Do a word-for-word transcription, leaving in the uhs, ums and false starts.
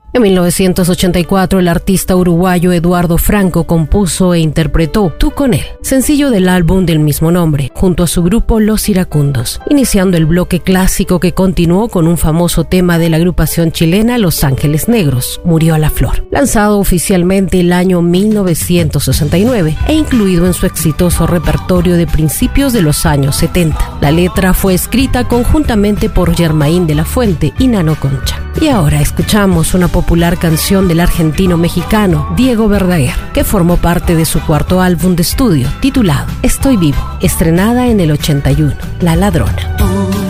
En mil novecientos ochenta y cuatro, el artista uruguayo Eduardo Franco compuso e interpretó Tú con él, sencillo del álbum del mismo nombre, junto a su grupo Los Iracundos, iniciando el bloque clásico que continuó con un famoso tema de la agrupación chilena Los Ángeles Negros, Murió la Flor, lanzado oficialmente el año mil novecientos sesenta y nueve e incluido en su exitoso repertorio de principios de los años setenta. La letra fue escrita conjuntamente por Germain de la Fuente y Nano Concha. Y ahora escuchamos una popular canción del argentino mexicano Diego Verdaguer, que formó parte de su cuarto álbum de estudio titulado Estoy Vivo, estrenada en el ochenta y uno, La Ladrona.